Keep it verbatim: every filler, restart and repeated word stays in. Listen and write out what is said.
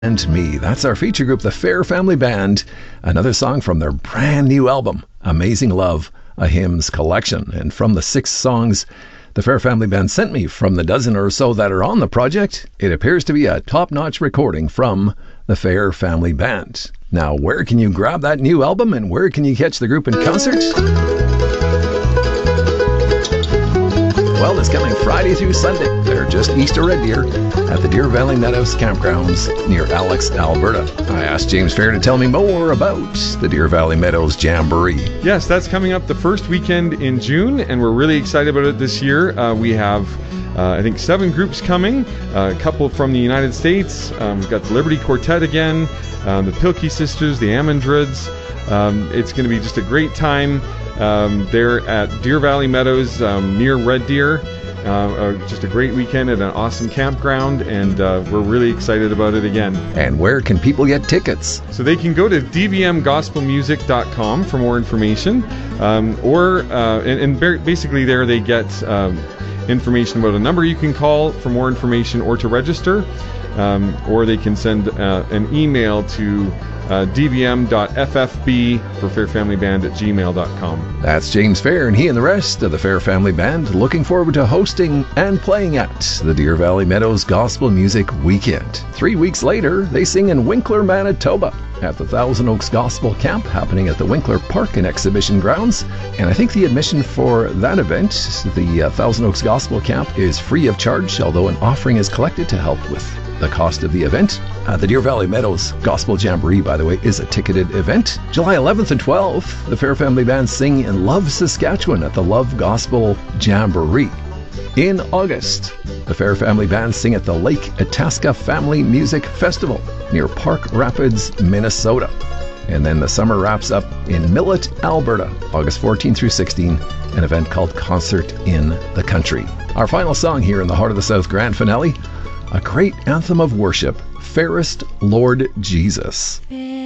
And Me. That's our feature group, the Fair Family Band. Another song from their brand new album, Amazing Love, a Hymns Collection. And from the six songs the Fair Family Band sent me from the dozen or so that are on the project, it appears to be a top-notch recording from the Fair Family Band. Now, where can you grab that new album and where can you catch the group in concert? Well, it's coming Friday through Sunday. They're just east of Red Deer at the Deer Valley Meadows Campgrounds near Alex, Alberta. I asked James Fair to tell me more about the Deer Valley Meadows Jamboree. Yes, that's coming up the first weekend in June, and we're really excited about it this year. Uh, we have, uh, I think, seven groups coming, uh, a couple from the United States. Um, we've got the Liberty Quartet again, um, the Pilkey Sisters, the Ammondrids. Um, it's going to be just a great time. Um, they're at Deer Valley Meadows um, near Red Deer. Uh, uh, just a great weekend at an awesome campground, and uh, we're really excited about it again. And where can people get tickets? So they can go to d v m gospel music dot com for more information, um, or uh, and, and basically there they get um, information about a number you can call for more information or to register, um, or they can send uh, an email to Uh, d v m dot f f b for Fair Family Band at gmail dot com. That's James Fair, and he and the rest of the Fair Family Band looking forward to hosting and playing at the Deer Valley Meadows Gospel Music Weekend. Three weeks later, they sing in Winkler, Manitoba at the Thousand Oaks Gospel Camp happening at the Winkler Park and Exhibition Grounds. And I think the admission for that event, the uh, Thousand Oaks Gospel Camp, is free of charge, although an offering is collected to help with the cost of the event. Uh, the Deer Valley Meadows Gospel Jamboree, by the way, is a ticketed event. July eleventh and twelfth, the Fair Family Band sing in Love, Saskatchewan at the Love Gospel Jamboree. In August, the Fair Family Band sing at the Lake Itasca Family Music Festival near Park Rapids, Minnesota. And then the summer wraps up in Millet, Alberta, August fourteenth through sixteenth, an event called Concert in the Country. Our final song here in the Heart of the South grand finale, a great anthem of worship, Fairest Lord Jesus.